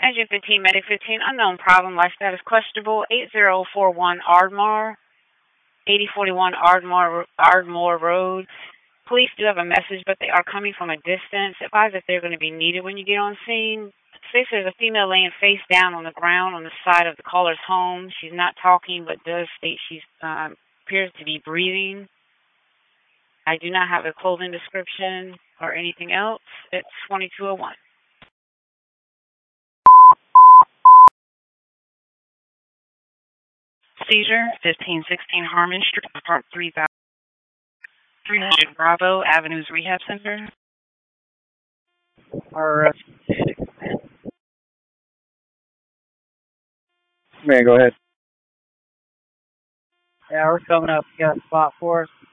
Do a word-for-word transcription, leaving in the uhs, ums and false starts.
Engine fifteen, Medic fifteen, unknown problem, life status questionable, eight zero four one Ardmore, eighty forty-one Ardmore, Ardmore Road. Police do have a message, but they are coming from a distance. Advise that they're going to be needed when you get on scene. States there's a female laying face down on the ground on the side of the caller's home. She's not talking, but does state she um, appears to be breathing. I do not have a clothing description or anything else. It's twenty-two oh one. Seizure, fifteen sixteen Harmon Street, Part three hundred Bravo Avenues Rehab Center. Or, uh, man, go ahead. Yeah, we're coming up. You got a spot for us?